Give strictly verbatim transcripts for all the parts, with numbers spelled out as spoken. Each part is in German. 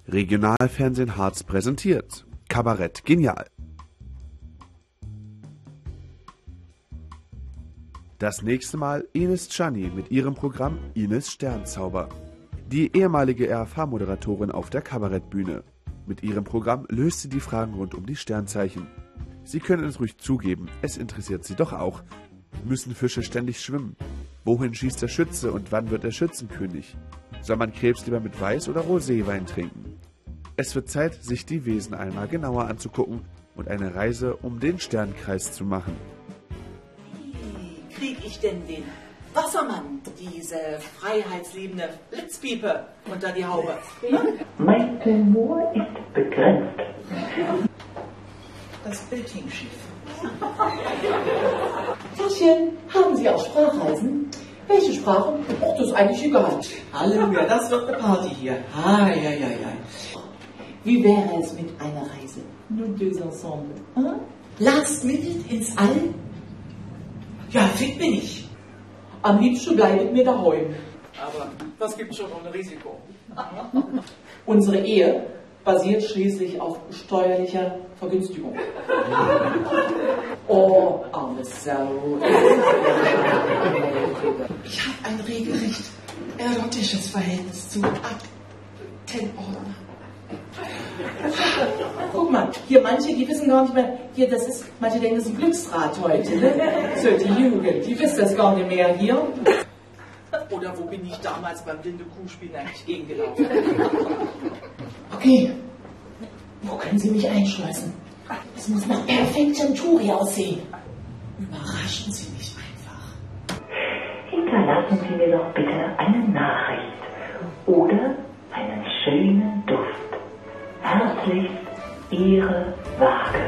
Regionalfernsehen Harz präsentiert Kabarett Genial. Das nächste Mal Ines Czani mit ihrem Programm Ines Sternzauber. Die ehemalige R F H-Moderatorin auf der Kabarettbühne. Mit ihrem Programm löst sie die Fragen rund um die Sternzeichen. Sie können es ruhig zugeben, es interessiert sie doch auch. Müssen Fische ständig schwimmen? Wohin schießt der Schütze und wann wird er Schützenkönig? Soll man Krebs lieber mit Weiß- oder Roséwein trinken? Es wird Zeit, sich die Wesen einmal genauer anzugucken und eine Reise um den Sternkreis zu machen. Wie krieg ich denn den Wassermann, diese freiheitsliebende Blitzpiepe, unter die Haube? Mein Humor ist begrenzt. Das Bild hing schief. Taschen, haben Sie auch Sprachreisen? Welche Sprachen? Oh, das ist eigentlich egal. Halleluja, das wird eine Party hier. Ah, ja, ja, ja. Wie wäre es mit einer Reise? Nous deux ensemble. Hm? Last minute ins All? Ja, fit bin ich. Am liebsten bleibt mir daheim. Aber was gibt's schon ohne Risiko? Unsere Ehe basiert schließlich auf steuerlicher Vergünstigung. Oh, arme Sau. Ich habe ein regelrecht erotisches Verhältnis zu Aktenordner. Guck mal, hier manche, die wissen gar nicht mehr, hier, das ist, manche denken, das ist ein Glücksrad heute, ne? So, die Jugend, die wissen das gar nicht mehr hier. Oder wo bin ich damals beim blinde Kuhspielen eigentlich gegengelaufen? Okay, wo können Sie mich einschleusen? Es muss nach perfektem Turi aussehen. Überraschen Sie mich einfach. Hinterlassen Sie mir doch bitte eine Nachricht oder einen schönen Duft. Herzlich, Ihre Waage.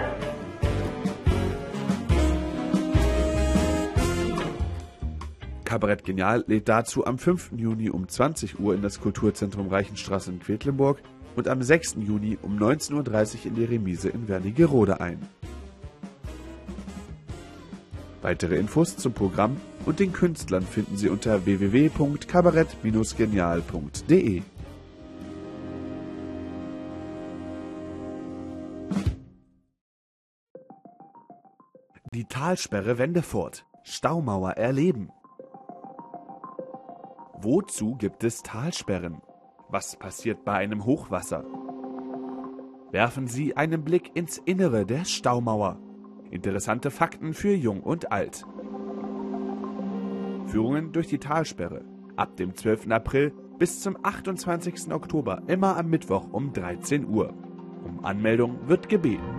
Kabarett Genial lädt dazu am fünften Juni um zwanzig Uhr in das Kulturzentrum Reichenstraße in Quedlinburg und am sechsten Juni um neunzehn Uhr dreißig in die Remise in Wernigerode ein. Weitere Infos zum Programm und den Künstlern finden Sie unter w w w punkt kabarett Bindestrich genial punkt de. Die Talsperre Wendefurt. Staumauer erleben. Wozu gibt es Talsperren? Was passiert bei einem Hochwasser? Werfen Sie einen Blick ins Innere der Staumauer. Interessante Fakten für Jung und Alt. Führungen durch die Talsperre. Ab dem zwölften April bis zum achtundzwanzigsten Oktober, immer am Mittwoch um dreizehn Uhr. Um Anmeldung wird gebeten.